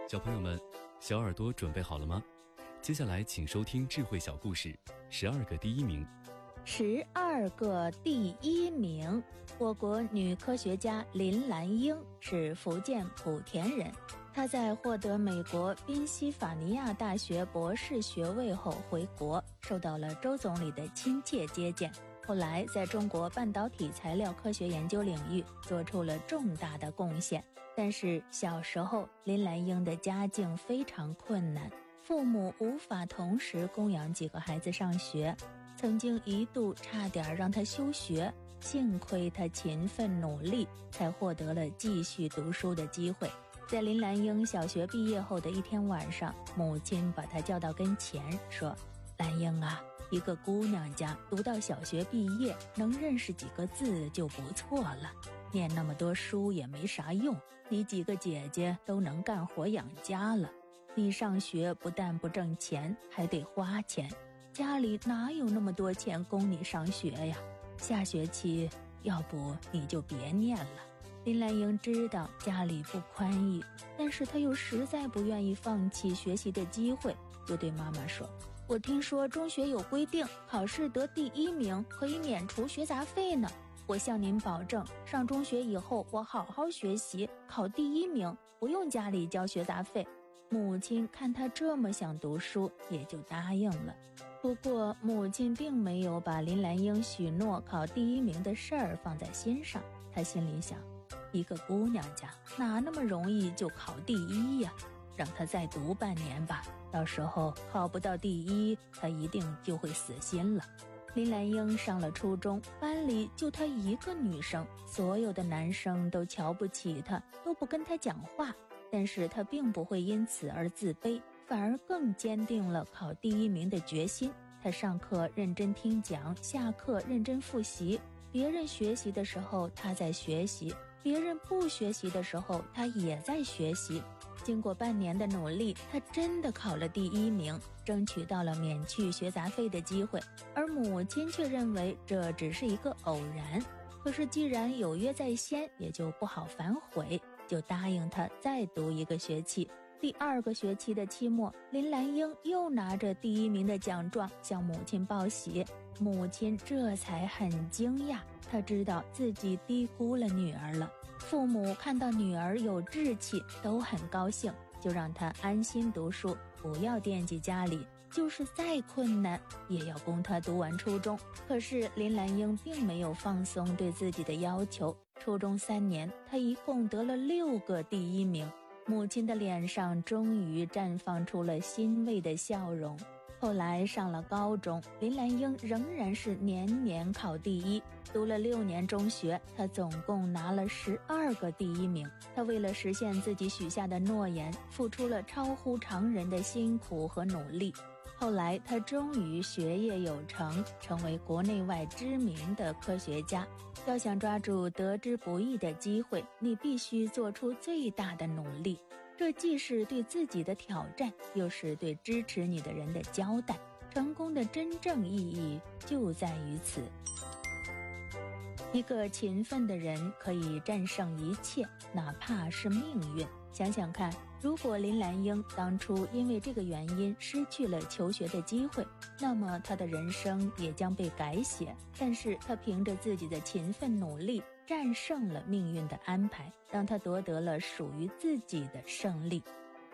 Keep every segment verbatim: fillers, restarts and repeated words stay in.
小朋友们，小耳朵准备好了吗？接下来请收听智慧小故事十二个第一名。 十二个第一名，我国女科学家林兰英是福建莆田人。她在获得美国宾夕法尼亚大学博士学位后回国，受到了周总理的亲切接见。后来在中国半导体材料科学研究领域做出了重大的贡献。但是小时候林兰英的家境非常困难，父母无法同时供养几个孩子上学，曾经一度差点让她休学，幸亏她勤奋努力，才获得了继续读书的机会。在林兰英小学毕业后的一天晚上，母亲把她叫到跟前说：兰英啊，一个姑娘家读到小学毕业，能认识几个字就不错了，念那么多书也没啥用，你几个姐姐都能干活养家了，你上学不但不挣钱，还得花钱，家里哪有那么多钱供你上学呀？下学期要不你就别念了。林兰英知道家里不宽裕，但是她又实在不愿意放弃学习的机会，就对妈妈说：我听说中学有规定，考试得第一名可以免除学杂费呢。我向您保证，上中学以后我好好学习，考第一名，不用家里交学杂费。母亲看她这么想读书，也就答应了。不过母亲并没有把林兰英许诺考第一名的事儿放在心上，她心里想，一个姑娘家哪那么容易就考第一呀？让她再读半年吧，到时候考不到第一，她一定就会死心了。林兰英上了初中，班里就她一个女生，所有的男生都瞧不起她，都不跟她讲话。但是她并不会因此而自卑，反而更坚定了考第一名的决心。她上课认真听讲，下课认真复习。别人学习的时候她在学习，别人不学习的时候她也在学习。经过半年的努力，她真的考了第一名，争取到了免去学杂费的机会。而母亲却认为这只是一个偶然，可是既然有约在先，也就不好反悔，就答应她再读一个学期。第二个学期的期末，林兰英又拿着第一名的奖状向母亲报喜。母亲这才很惊讶，她知道自己低估了女儿了。父母看到女儿有志气，都很高兴，就让她安心读书，不要惦记家里，就是再困难也要供她读完初中。可是林兰英并没有放松对自己的要求，初中三年，她一共得了六个第一名。母亲的脸上终于绽放出了欣慰的笑容。后来上了高中，林兰英仍然是年年考第一。读了六年中学，她总共拿了十二个第一名。她为了实现自己许下的诺言，付出了超乎常人的辛苦和努力。后来她终于学业有成，成为国内外知名的科学家。要想抓住得之不易的机会，你必须做出最大的努力。这既是对自己的挑战，又是对支持你的人的交代。成功的真正意义就在于此。一个勤奋的人可以战胜一切，哪怕是命运。想想看，如果林兰英当初因为这个原因失去了求学的机会，那么她的人生也将被改写。但是她凭着自己的勤奋努力，战胜了命运的安排，让她夺得了属于自己的胜利。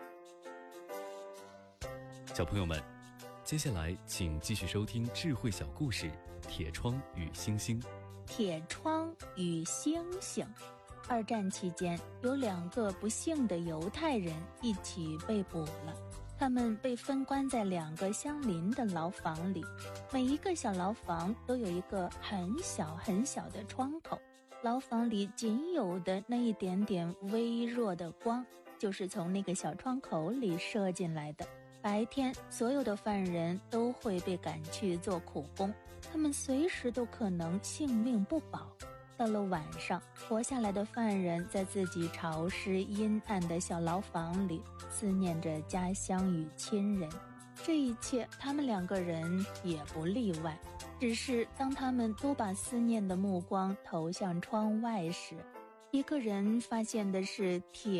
小朋友们，接下来请继续收听智慧小故事《铁窗与星星》。 铁窗与星星。二战期间，有两个不幸的犹太人一起被捕了。他们被分关在两个相邻的牢房里，每一个小牢房都有一个很小很小的窗口。牢房里仅有的那一点点微弱的光，就是从那个小窗口里射进来的。白天，所有的犯人都会被赶去做苦工，他们随时都可能性命不保。到了晚上，活下来的犯人在自己潮湿阴暗的小牢房里思念着家乡与亲人。这一切他们两个人也不例外，只是当他们都把思念的目光投向窗外时，一个人发现的是铁